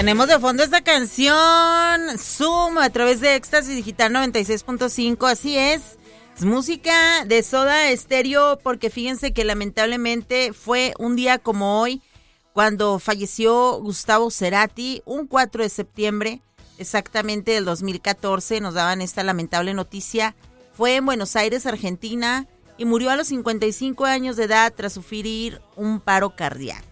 Tenemos de fondo esta canción, Zoom, a través de Éxtasis Digital 96.5, así es música de Soda Stereo, porque fíjense que lamentablemente fue un día como hoy, cuando falleció Gustavo Cerati, un 4 de septiembre, exactamente del 2014, nos daban esta lamentable noticia. Fue en Buenos Aires, Argentina, y murió a los 55 años de edad tras sufrir un paro cardíaco.